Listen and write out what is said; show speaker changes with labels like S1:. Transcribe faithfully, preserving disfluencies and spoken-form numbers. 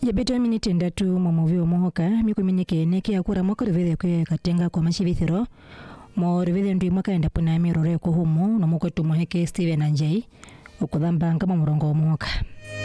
S1: Yabeta miniti ndatu mamovio mohoka mikuminike neke akura mwaka rivede kwe katenga kwa mashivithiro mo rivede ndui mwaka enda punami rore ko humu no mwaka tumuheke Steven Anjei ukudhamba kama murongo mohoka.